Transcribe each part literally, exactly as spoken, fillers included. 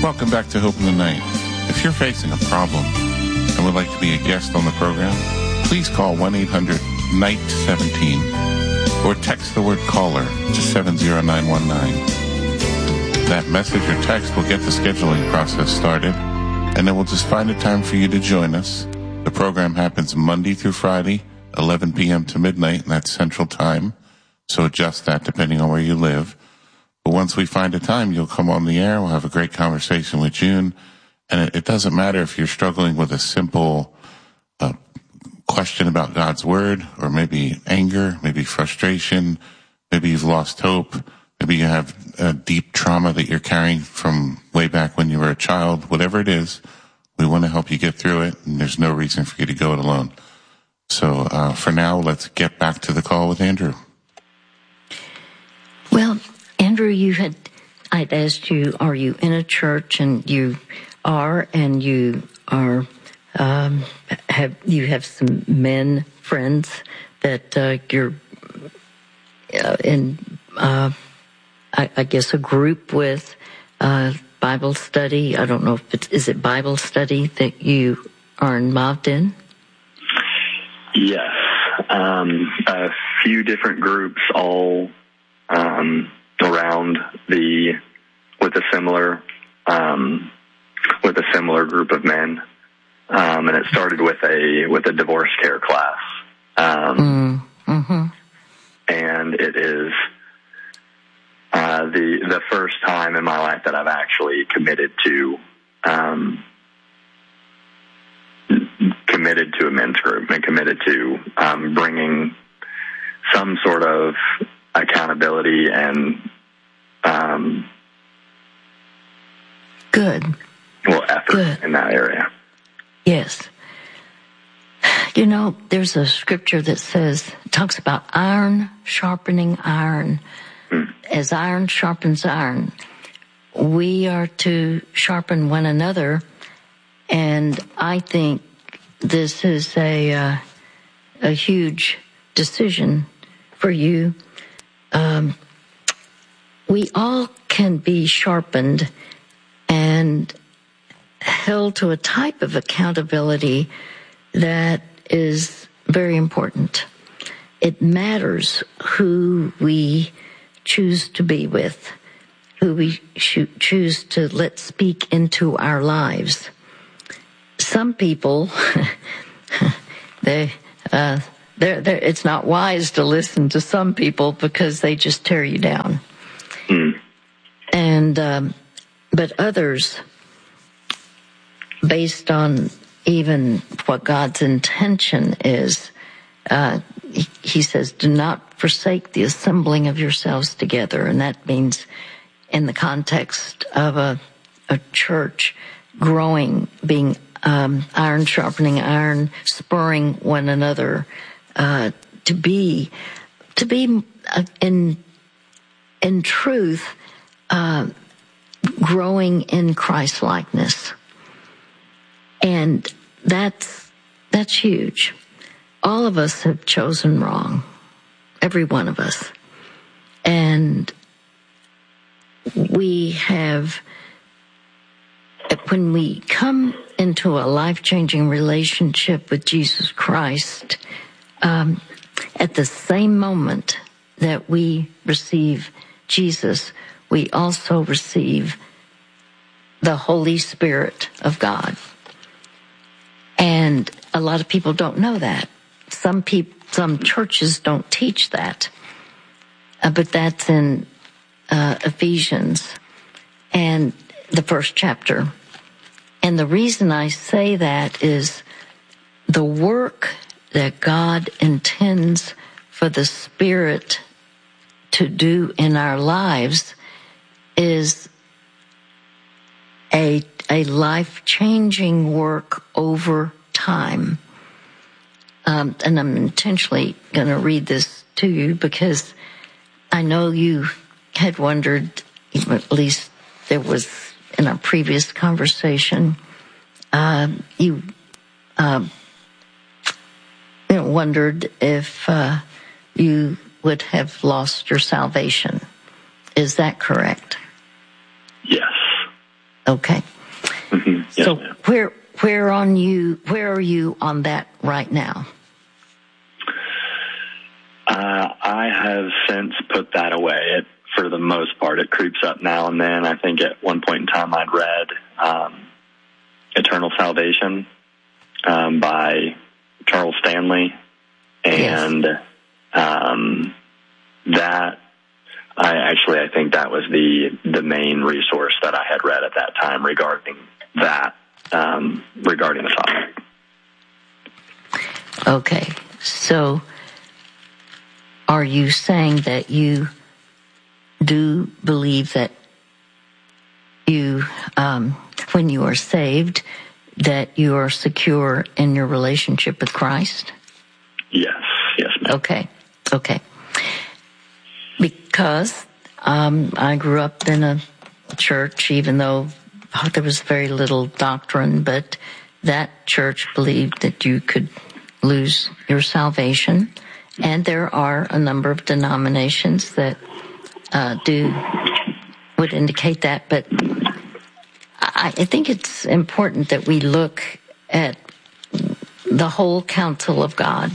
Welcome back to Hope in the Night. If you're facing a problem and would like to be a guest on the program, please call one eight hundred night seventeen or text the word caller to seven zero nine one nine. That message or text will get the scheduling process started, and then we'll just find a time for you to join us. The program happens Monday through Friday, eleven p.m. to midnight, and that's Central Time, so adjust that depending on where you live. But once we find a time, you'll come on the air. We'll have a great conversation with June. And it, it doesn't matter if you're struggling with a simple uh, question about God's Word, or maybe anger, maybe frustration, maybe you've lost hope, maybe you have a deep trauma that you're carrying from way back when you were a child. Whatever it is, we want to help you get through it, and there's no reason for you to go it alone. So uh, for now, let's get back to the call with Andrew. Well, Andrew, you had, I'd asked you, are you in a church? And you are, and you are, um, have, you have some men friends that, uh, you're, uh, in, uh, I, I guess a group with, uh, Bible study. I don't know if it's, is it Bible study that you are involved in? Yes. Um, a few different groups all, um, around the with a similar um, with a similar group of men, um, and it started with a with a divorce care class, um, mm, mm-hmm. and it is uh, the the first time in my life that I've actually committed to um, committed to a men's group and committed to um, bringing some sort of accountability and um, good, well, effort good. in that area. Yes. You know, there's a scripture that says, talks about iron sharpening iron. Hmm. As iron sharpens iron, we are to sharpen one another. And I think this is a uh, a huge decision for you. Um, we all can be sharpened and held to a type of accountability that is very important. It matters who we choose to be with, who we choose to let speak into our lives. Some people, they, uh, They're, they're, it's not wise to listen to some people because they just tear you down. Mm. And, um, but others, based on even what God's intention is, uh, he, he says, do not forsake the assembling of yourselves together. And that means in the context of a, a church growing, being, um, iron sharpening iron, spurring one another, Uh, to be, to be uh, in, in truth, uh, growing in Christ-likeness. And that's, that's huge. All of us have chosen wrong. Every one of us. And we have, when we come into a life-changing relationship with Jesus Christ, Um, at the same moment that we receive Jesus, we also receive the Holy Spirit of God. And a lot of people don't know that. Some people, some churches don't teach that. Uh, but that's in uh, Ephesians and the first chapter. And the reason I say that is the work that God intends for the Spirit to do in our lives is a, a life-changing work over time. Um, and I'm intentionally going to read this to you because I know you had wondered, at least there was in our previous conversation, uh, you, uh, you know, wondered if uh, you would have lost your salvation. Is that correct? Yes. Okay. Mm-hmm. Yes, so ma'am. where where on you where are you on that right now? Uh, I have since put that away. It, for the most part, it creeps up now and then. I think at one point in time I'd read um, Eternal Salvation um, by Charles Stanley, and Yes. um, that I actually I think that was the the main resource that I had read at that time regarding that um, regarding the topic. Okay. So are you saying that you do believe that you, um, when you are saved, that you are secure in your relationship with Christ? Yes, yes, ma'am. Okay, okay. Because um, I grew up in a church, even though there was very little doctrine, but that church believed that you could lose your salvation. And there are a number of denominations that uh, do would indicate that, but I, I think it's important that we look at the whole counsel of God.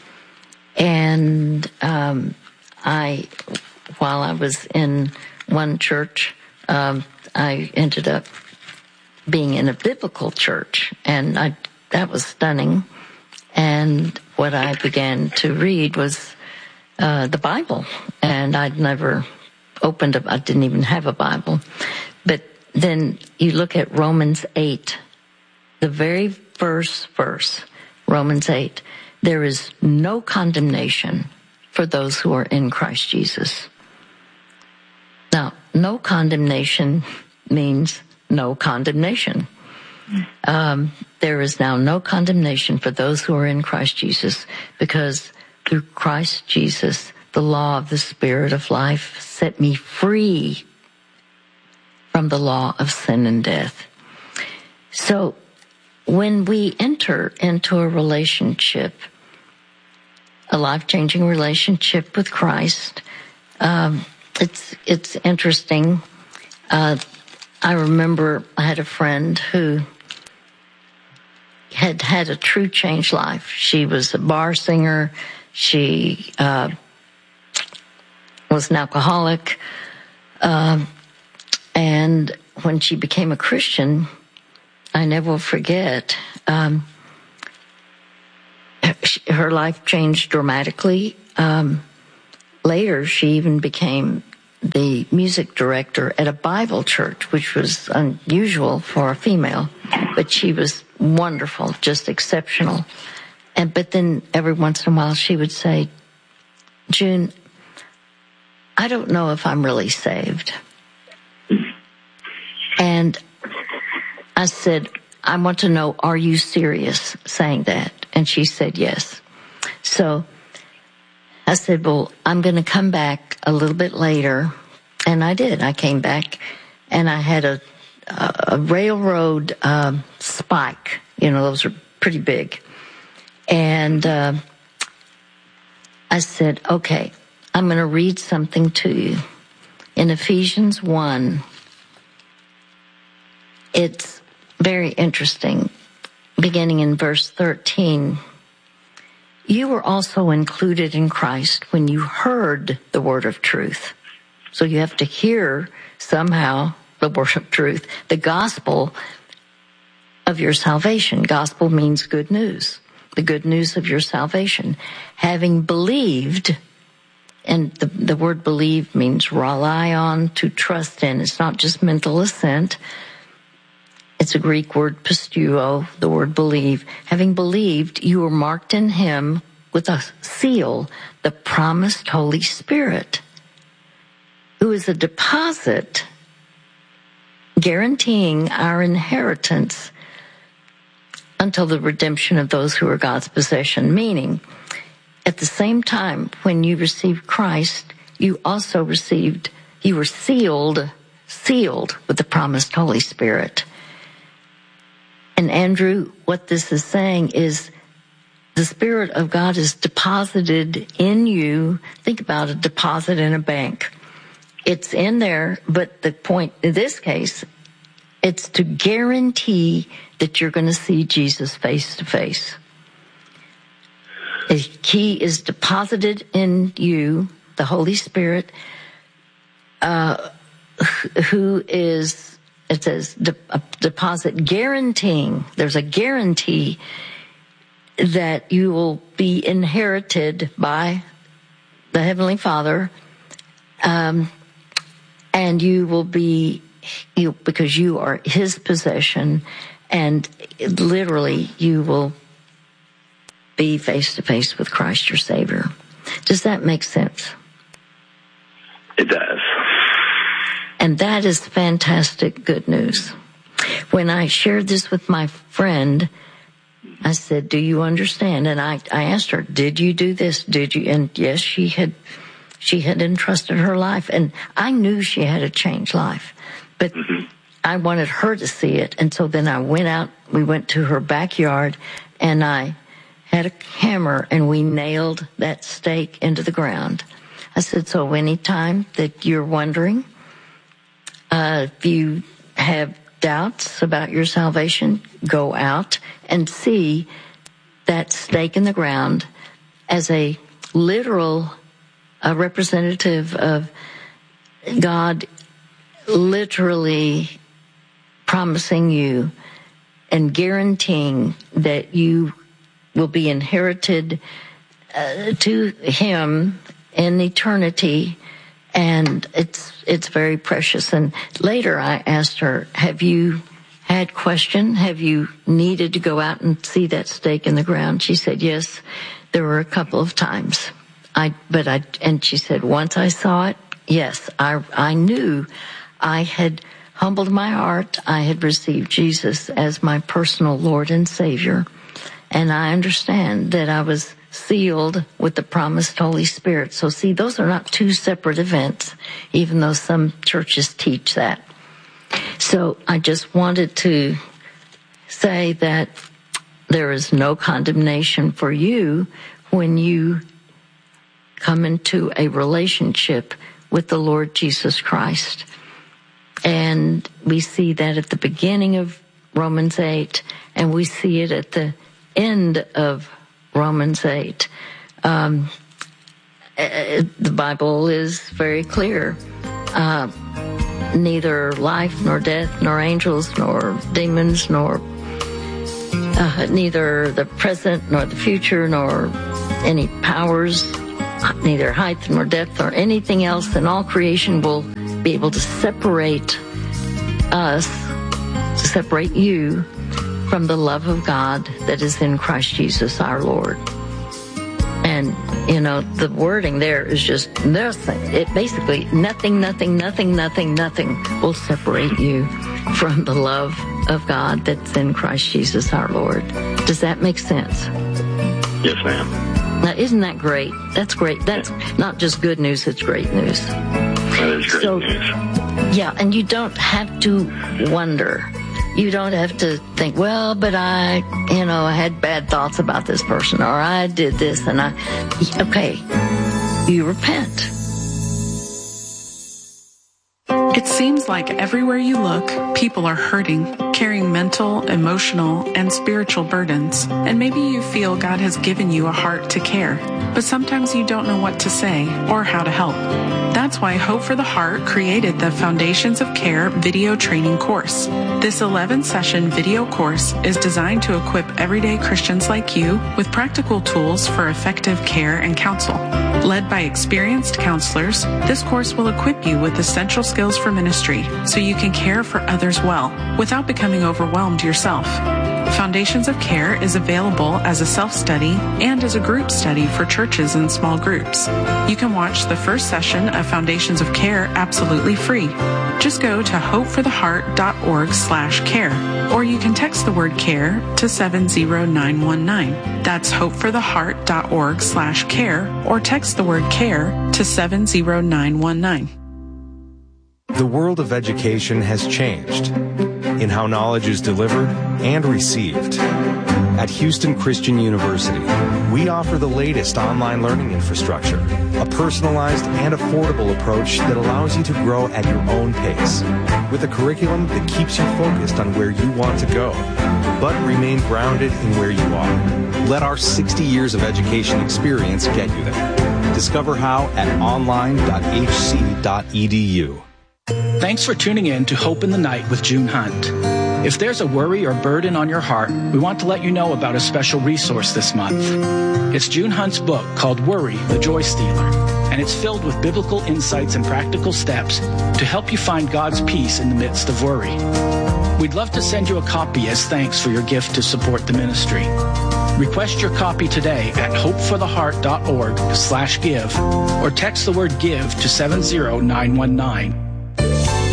And um, I, while I was in one church, um, I ended up being in a biblical church, and I, that was stunning. And what I began to read was uh, the Bible, and I'd never opened up, I didn't even have a Bible. But then you look at Romans eight, the very first verse, Romans eight, there is no condemnation for those who are in Christ Jesus. Now, no condemnation means no condemnation. Um, there is now no condemnation for those who are in Christ Jesus, because through Christ Jesus, the law of the Spirit of life set me free from the law of sin and death. So when we enter into a relationship, a life-changing relationship with Christ, um, it's it's interesting. Uh, I remember I had a friend who had had a true changed life. She was a bar singer. She uh, was an alcoholic. Uh, and when she became a Christian, I never will forget, um, her life changed dramatically. Um, later, she even became the music director at a Bible church, which was unusual for a female, but she was wonderful, just exceptional. And but then every once in a while she would say, June, I don't know if I'm really saved. And I said, I want to know, are you serious saying that? And she said yes. So I said, well, I'm going to come back a little bit later. And I did. I came back, and I had a, a railroad um, spike. You know, those are pretty big. And uh, I said, okay, I'm going to read something to you. In Ephesians one, it's very interesting, beginning in verse thirteen. You were also included in Christ when you heard the word of truth. So you have to hear somehow the word of truth, the gospel of your salvation. Gospel means good news, the good news of your salvation. Having believed, and the, the word believe means rely on, to trust in. It's not just mental assent. It's a Greek word, pisteuo, the word believe. Having believed, you were marked in him with a seal, the promised Holy Spirit, who is a deposit guaranteeing our inheritance until the redemption of those who are God's possession. Meaning, at the same time, when you received Christ, you also received, you were sealed, sealed with the promised Holy Spirit. And Andrew, what this is saying is the Spirit of God is deposited in you. Think about a deposit in a bank. It's in there, but the point in this case, It's to guarantee that you're going to see Jesus face to face. He is deposited in you, the Holy Spirit, uh, who is, it says, de- a deposit guaranteeing, there's a guarantee that you will be inherited by the Heavenly Father, um, and you will be, you, because you are His possession, and literally you will be face to face with Christ your Savior. Does that make sense? It does. And that is fantastic good news. When I shared this with my friend, I said, do you understand? And I, I asked her, did you do this? Did you? And yes, she had, she had entrusted her life. And I knew she had a changed life, but mm-hmm. I wanted her to see it. And so then I went out, we went to her backyard, and I had a hammer, and we nailed that stake into the ground. I said, so any time that you're wondering, uh, if you have doubts about your salvation, go out and see that stake in the ground as a literal a representative of God literally promising you and guaranteeing that you will be inherited uh, to Him in eternity. And it's it's very precious. And later I asked her, have you had question? Have you needed to go out and see that stake in the ground? She said, yes, there were a couple of times. I, but I, and she said, once I saw it, yes, I, I knew I had humbled my heart. I had received Jesus as my personal Lord and Savior. And I understand that I was sealed with the promised Holy Spirit. So see, those are not two separate events, even though some churches teach that. So I just wanted to say that there is no condemnation for you when you come into a relationship with the Lord Jesus Christ. And we see that at the beginning of Romans eight, and we see it at the end of Romans eight. Um, the Bible is very clear. Uh, neither life, nor death, nor angels, nor demons, nor uh, neither the present, nor the future, nor any powers, neither height, nor depth, or anything else in all creation will be able to separate us, to separate you from the love of God that is in Christ Jesus our Lord. And, you know, the wording there is just nothing. It basically, nothing, nothing, nothing, nothing, nothing will separate you from the love of God that's in Christ Jesus our Lord. Does that make sense? Yes, ma'am. Now, isn't that great? That's great. That's not just good news, it's great news. That is great so, news. Yeah, and you don't have to wonder. You don't have to think, well, but I, you know, I had bad thoughts about this person, or I did this, and I, okay, you repent. It seems like everywhere you look, people are hurting, carrying mental, emotional, and spiritual burdens. And maybe you feel God has given you a heart to care, but sometimes you don't know what to say or how to help. That's why Hope for the Heart created the Foundations of Care video training course. This eleven-session video course is designed to equip everyday Christians like you with practical tools for effective care and counsel. Led by experienced counselors, this course will equip you with essential skills for ministry so you can care for others well without becoming overwhelmed yourself. Foundations of Care is available as a self-study and as a group study for churches and small groups. You can watch the first session of Foundations of Care absolutely free. Just go to hopefortheheart.org slash care, or you can text the word care to seven zero nine one nine. That's hopefortheheart.org slash care, or text the word care to seven zero nine one nine. The world of education has changed in how knowledge is delivered and received. At Houston Christian University, we offer the latest online learning infrastructure, a personalized and affordable approach that allows you to grow at your own pace, with a curriculum that keeps you focused on where you want to go, but remain grounded in where you are. Let our sixty years of education experience get you there. Discover how at online dot h c dot e d u. Thanks for tuning in to Hope in the Night with June Hunt. If there's a worry or burden on your heart, we want to let you know about a special resource this month. It's June Hunt's book called Worry, the Joy Stealer, and it's filled with biblical insights and practical steps to help you find God's peace in the midst of worry. We'd love to send you a copy as thanks for your gift to support the ministry. Request your copy today at hopefortheheart dot org slash give or text the word give to seven zero nine one nine.